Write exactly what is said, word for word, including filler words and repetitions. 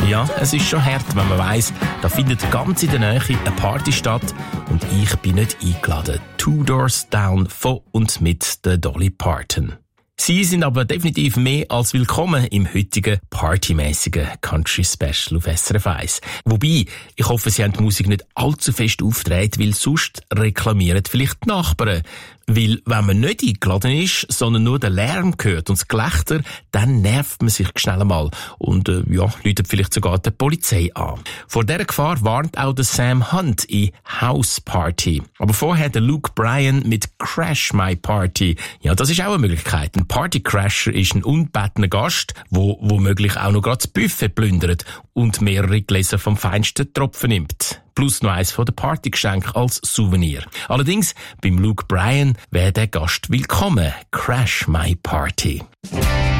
Ja, es ist schon hart, wenn man weiss, da findet ganz in der Nähe eine Party statt und ich bin nicht eingeladen. Two Doors Down von und mit der Dolly Parton. Sie sind aber definitiv mehr als willkommen im heutigen partymäßigen Country Special auf S R F eins. Wobei, ich hoffe, Sie haben die Musik nicht allzu fest aufgedreht, weil sonst reklamieren vielleicht die Nachbarn. Weil, wenn man nicht eingeladen ist, sondern nur den Lärm hört und das Gelächter, dann nervt man sich schnell einmal und, äh, ja, läutet vielleicht sogar die Polizei an. Vor dieser Gefahr warnt auch der Sam Hunt in House Party. Aber vorher der Luke Bryan mit Crash My Party. Ja, das ist auch eine Möglichkeit. Ein Partycrasher ist ein ungebettener Gast, wo womöglich auch noch gerade das Buffet plündert und mehrere Gläser vom feinsten Tropfen nimmt. Plus noch eins von den Partygeschenken als Souvenir. Allerdings, beim Luke Bryan wäre der Gast willkommen. Crash My Party.